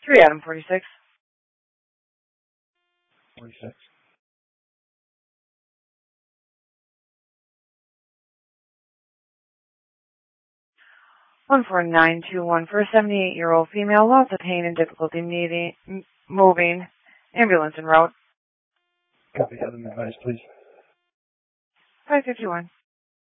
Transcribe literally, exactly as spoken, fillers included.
three Adam forty-six. forty-six. one four nine two one for a seventy-eight-year-old female. Lots of pain and difficulty meeting, moving. Ambulance en route. Copy. Other advice, please. five fifty-one.